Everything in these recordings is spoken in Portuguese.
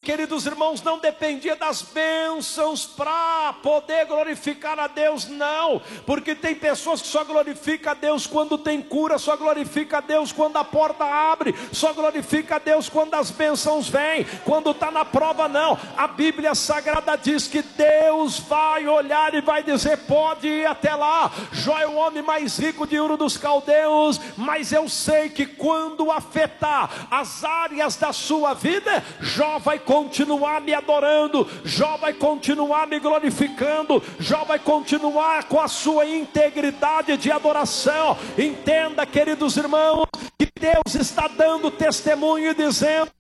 queridos irmãos, não dependia das bênçãos para poder glorificar a Deus, não. Porque tem pessoas que só glorificam a Deus quando tem cura, só glorifica a Deus quando a porta abre, só glorifica a Deus quando as bênçãos vêm, quando está na prova não. A Bíblia Sagrada diz que Deus vai olhar e vai dizer: pode ir até lá. Jó é o homem mais rico de Ur dos Caldeus, mas eu sei que quando afetar as áreas da sua vida, Jó vai continuar me adorando, Jó vai continuar me glorificando, Jó vai continuar com a sua integridade de adoração. Entenda, queridos irmãos, que Deus está dando testemunho e dizendo: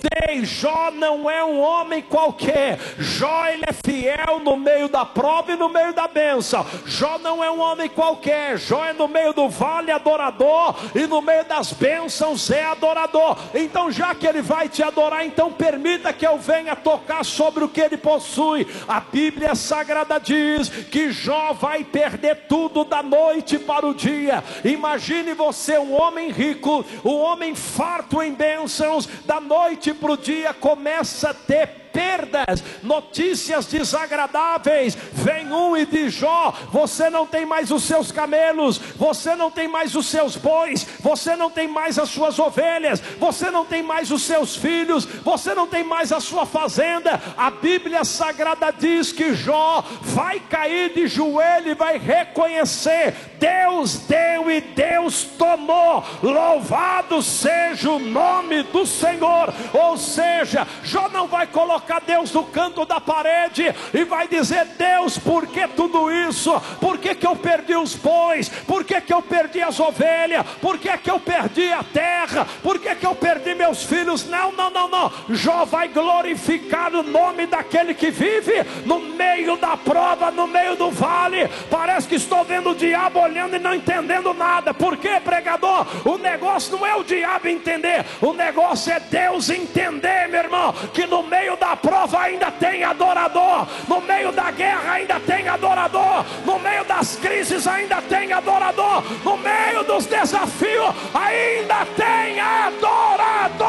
Jó não é um homem qualquer. Jó, ele é fiel no meio da prova e no meio da bênção. Jó não é um homem qualquer. Jó é no meio do vale adorador, e no meio das bênçãos é adorador. Então, já que ele vai te adorar, então permita que eu venha tocar sobre o que ele possui. A Bíblia Sagrada diz que Jó vai perder tudo da noite para o dia. Imagine você, um homem rico, um homem farto em bênçãos, da noite para o dia começa a ter perdas, notícias desagradáveis. Vem um e diz: Jó, você não tem mais os seus camelos, você não tem mais os seus bois, você não tem mais as suas ovelhas, você não tem mais os seus filhos, você não tem mais a sua fazenda. A Bíblia Sagrada diz que Jó vai cair de joelho e vai reconhecer: Deus deu e Deus tomou, louvado seja o nome do Senhor. Ou seja, Jó não vai colocar Deus no canto da parede e vai dizer: Deus, por que tudo isso? Por que eu perdi os bois? Por que eu perdi as ovelhas? Por que eu perdi a terra? Por que eu perdi meus filhos? Não, não, não, não. Jó vai glorificar o nome daquele que vive no meio da prova, no meio do vale. Parece que estou vendo o diabo olhando e não entendendo nada. Por quê, pregador? O negócio não é o diabo entender, o negócio é Deus entender, meu irmão, que no meio da prova ainda tem adorador, no meio da guerra ainda tem adorador, no meio das crises ainda tem adorador, no meio dos desafios ainda tem adorador.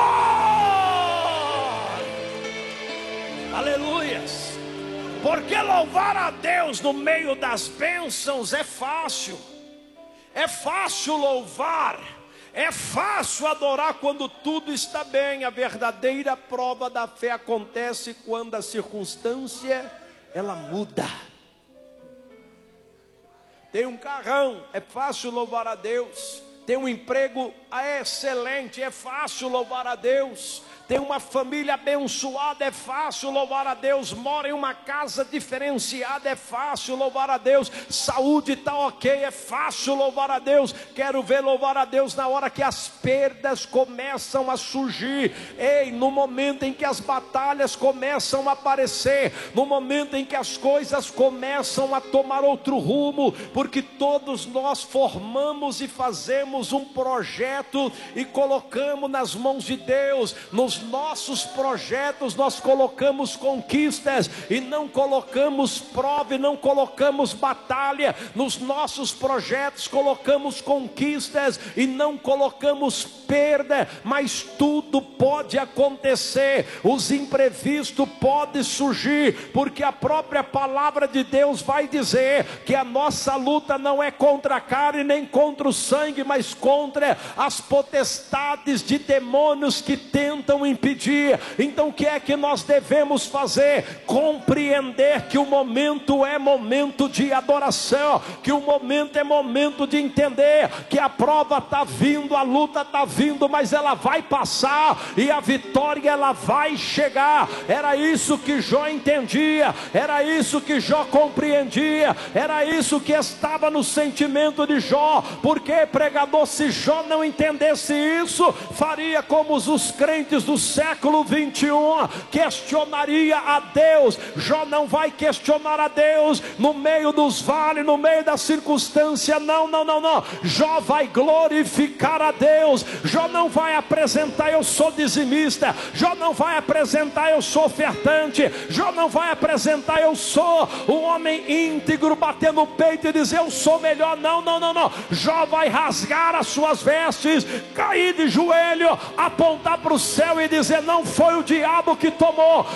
Aleluias. Porque louvar a Deus no meio das bênçãos é fácil. É fácil louvar, é fácil adorar quando tudo está bem. A verdadeira prova da fé acontece quando a circunstância ela muda. Tem um carrão, é fácil louvar a Deus. Tem um emprego excelente, é fácil louvar a Deus. Tem uma família abençoada, é fácil louvar a Deus. Mora em uma casa diferenciada, é fácil louvar a Deus. Saúde está ok, é fácil louvar a Deus. Quero ver louvar a Deus na hora que as perdas começam a surgir. Ei, no momento em que as batalhas começam a aparecer, no momento em que as coisas começam a tomar outro rumo, porque todos nós formamos e fazemos um projeto e colocamos nas mãos de Deus. Nos nossos projetos nós colocamos conquistas e não colocamos prova e não colocamos batalha. Nos nossos projetos colocamos conquistas e não colocamos perda. Mas tudo pode acontecer, os imprevistos podem surgir, porque a própria palavra de Deus vai dizer que a nossa luta não é contra a carne nem contra o sangue, mas contra as potestades de demônios que tentam impedir. Então o que é que nós devemos fazer? Compreender que o momento é momento de adoração, que o momento é momento de entender que a prova está vindo, a luta está vindo, mas ela vai passar e a vitória ela vai chegar. Era isso que Jó entendia, era isso que Jó compreendia, era isso que estava no sentimento de Jó. Porque, pregador, se Jó não entendesse isso, faria como os crentes do século 21, questionaria a Deus. Jó não vai questionar a Deus no meio dos vales, no meio da circunstância. Não, não, não, não. Jó vai glorificar a Deus. Jó não vai apresentar: eu sou dizimista. Jó não vai apresentar: eu sou ofertante. Jó não vai apresentar: eu sou um homem íntegro, bater no peito e dizer: eu sou melhor. Não, não, não, não. Jó vai rasgar as suas vestes, cair de joelho, apontar para o céu e dizer: não foi o diabo que tomou,